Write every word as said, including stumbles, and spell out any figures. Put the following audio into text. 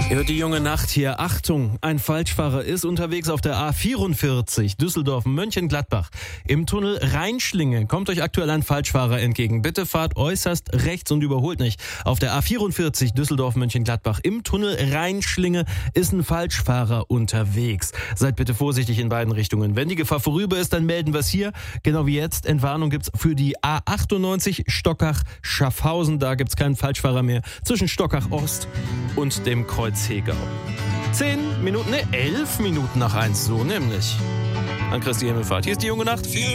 Hört die junge Nacht hier. Achtung, ein Falschfahrer ist unterwegs auf der A vierundvierzig Düsseldorf-Mönchengladbach. Im Tunnel Rheinschlinge kommt euch aktuell ein Falschfahrer entgegen. Bitte fahrt äußerst rechts und überholt nicht. Auf der A vierundvierzig Düsseldorf-Mönchengladbach im Tunnel Rheinschlinge ist ein Falschfahrer unterwegs. Seid bitte vorsichtig in beiden Richtungen. Wenn die Gefahr vorüber ist, dann melden wir es hier. Genau wie jetzt. Entwarnung gibt's für die A achtundneunzig Stockach-Schaffhausen. Da gibt's keinen Falschfahrer mehr zwischen Stockach-Ost und dem Kreuz Hegau. Zehn Minuten, ne, elf Minuten nach eins, so nämlich. An Christi Himmelfahrt. Hier ist die junge Nacht.